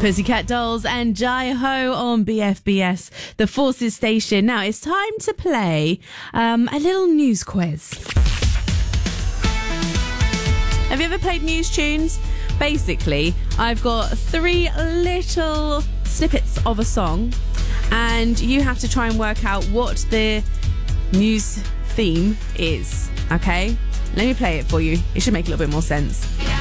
Pussycat Dolls and Jai Ho on BFBS, the Forces station. Now it's time to play a little news quiz. Have you ever played news tunes? Basically, I've got 3 little snippets of a song, and you have to try and work out what the news theme is. Okay? Let me play it for you. It should make a little bit more sense.